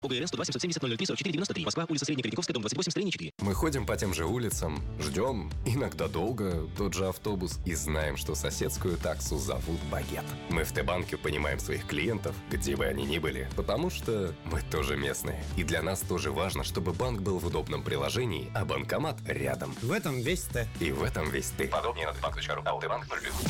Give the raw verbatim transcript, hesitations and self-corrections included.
ОГРН сто два семьсот семьдесят ноль ноль три сорок четыре девяносто три. Москва, улица Среднекоренковская, дом двадцать восемь, строение четыре. Мы ходим по тем же улицам, ждем, иногда долго, тот же автобус, и знаем, что соседскую таксу зовут Багет. Мы в Т-банке понимаем своих клиентов, где бы они ни были, потому что мы тоже местные. И для нас тоже важно, чтобы банк был в удобном приложении, а банкомат рядом. В этом весь Т. И в этом весь ты. Подробнее на т банк точка ру. А Т-банк ноль один.